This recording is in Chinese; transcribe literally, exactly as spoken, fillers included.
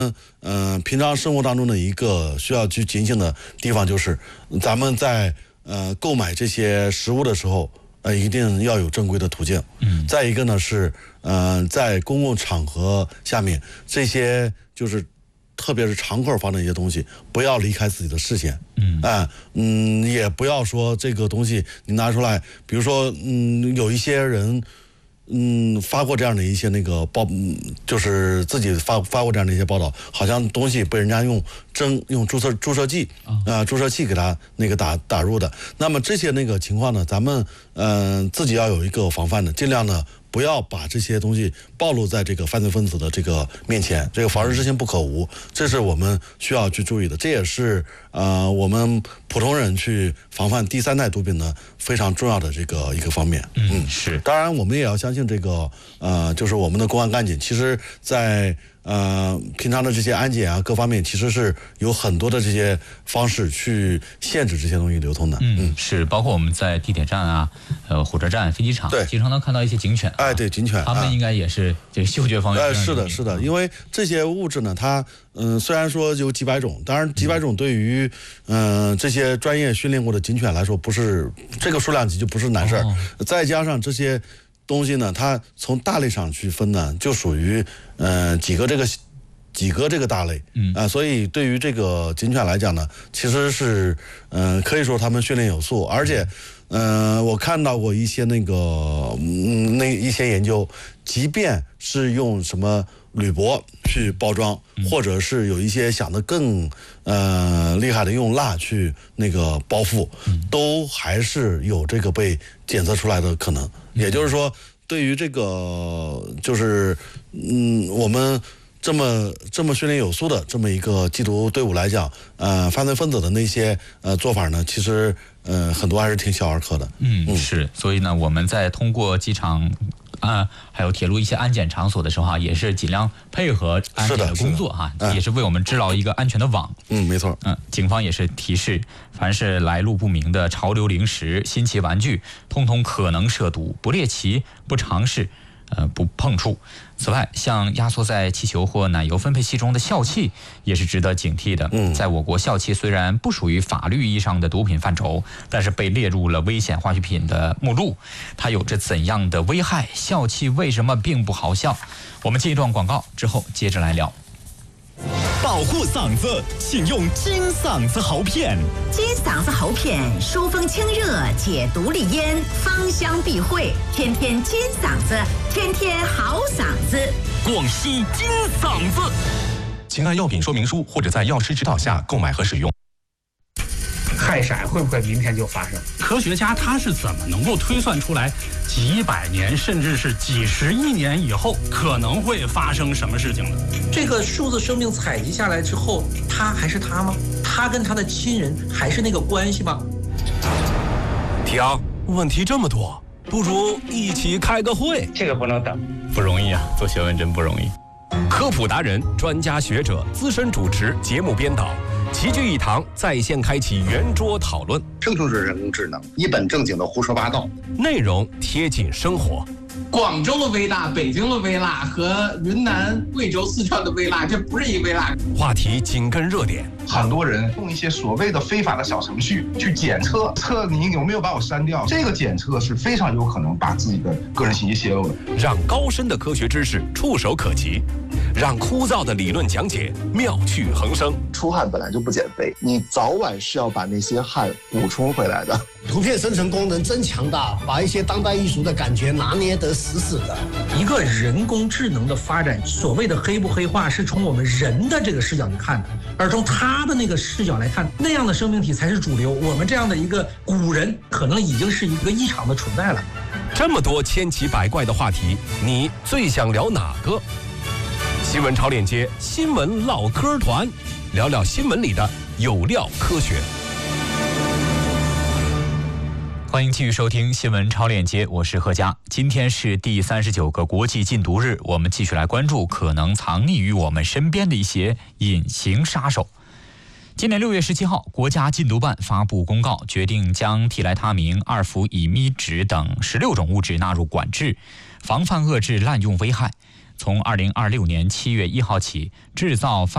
嗯、呃，平常生活当中的一个需要去警醒的地方就是，咱们在呃购买这些食物的时候，呃，一定要有正规的途径。嗯。再一个呢是，呃，在公共场合下面，这些就是特别是常客放的一些东西，不要离开自己的视线。嗯。啊、呃，嗯，也不要说这个东西你拿出来，比如说，嗯，有一些人。嗯，发过这样的一些那个报，就是自己发发过这样的一些报道，好像东西被人家用针用注射注射剂啊、呃、注射器给它那个打打入的。那么这些那个情况呢，咱们嗯、呃、自己要有一个防范的，尽量呢不要把这些东西暴露在这个犯罪分子的这个面前，这个防身之心不可无，这是我们需要去注意的，这也是呃我们普通人去防范第三代毒品呢非常重要的这个一个方面。 嗯，是。 当然，我们也要相信这个呃，就是我们的公安干警，其实在呃平常的这些安检啊各方面，其实是有很多的这些方式去限制这些东西流通的。 嗯，嗯是，包括我们在地铁站啊、呃火车站、飞机场， 对， 经常能看到一些警犬、啊。 哎，对，警犬， 他们应该也是这个嗅觉方面。 哎，是的，是的，因为这些物质呢，它嗯、呃、虽然说有几百种，当然几百种对于嗯、呃、这些专业训练过的警犬来说，不是这个数量级就不是难事儿、哦。再加上这些东西呢，它从大类上去分呢，就属于呃几个这个几个这个大类，嗯啊、呃，所以对于这个警犬来讲呢，其实是嗯、呃、可以说他们训练有素，而且嗯、呃、我看到过一些那个嗯那一些研究，即便是用什么铝箔去包装，或者是有一些想得更呃厉害的用蜡去那个包覆，都还是有这个被检测出来的可能。也就是说，对于这个就是嗯我们这么这么训练有素的这么一个缉毒队伍来讲，呃，犯罪分子的那些呃做法呢，其实呃很多还是挺小儿科的。 嗯，嗯是。所以呢，我们在通过机场啊，还有铁路一些安检场所的时候啊，也是尽量配合安检的工作哈、啊，也是为我们织牢一个安全的网。 嗯，没错。 嗯，警方也是提示，凡是来路不明的潮流零食、新奇玩具，通通可能涉毒，不猎奇、不尝试。呃，不碰触。此外，像压缩在气球或奶油分配器中的笑气，也是值得警惕的。嗯，在我国，笑气虽然不属于法律意义上的毒品范畴，但是被列入了危险化学品的目录。它有着怎样的危害？笑气为什么并不好笑？我们进一段广告之后，接着来聊。 保护嗓子，请用金嗓子喉片。 金嗓子喉片疏风清热，解毒利咽，芳香避秽，天天金嗓子，天天好嗓子。 广西金嗓子，请看药品说明书或者在药师指导下购买和使用。 氦闪会不会明天就发生？ 科学家他是怎么能够推算出来几百年甚至是几十亿年以后可能会发生什么事情的？ 这个数字生命采集下来之后，他还是他吗？他跟他的亲人还是那个关系吗？ 婷，问题这么多，不如一起开个会。 这个不能等， 不容易啊，做学问真不容易。 科普达人、专家学者、资深主持、节目编导齐聚一堂，在线开启圆桌讨论。 生成式人工智能一本正经的胡说八道， 内容贴近生活。 广州的微辣、北京的微辣和云南、贵州、四川的微辣，这不是一微辣。 话题紧跟热点， 很多人用一些所谓的非法的小程序去检测，测你有没有把我删掉。这个检测是非常有可能把自己的个人信息泄露的。 让高深的科学知识触手可及，让枯燥的理论讲解妙趣横生。 出汗本来就不减肥，你早晚是要把那些汗补充回来的。 图片生成功能真强大，把一些当代艺术的感觉拿捏得死死的。 一个人工智能的发展，所谓的黑不黑化，是从我们人的这个视角去看的，而从他的那个视角来看，那样的生命体才是主流。我们这样的一个古人，可能已经是一个异常的存在了。 这么多千奇百怪的话题，你最想聊哪个？新闻超链接，新闻唠嗑团，聊聊新闻里的有料科学。 欢迎继续收听新闻超链接，我是贺佳。今天是第三十九个国际禁毒日，我们继续来关注可能藏匿于我们身边的一些隐形杀手。今年六月十七号，国家禁毒办发布公告，决定将替来他明、二氟乙醚酯等十六种物质纳入管制，防范遏制滥用危害。从二零二六年七月一号起，制造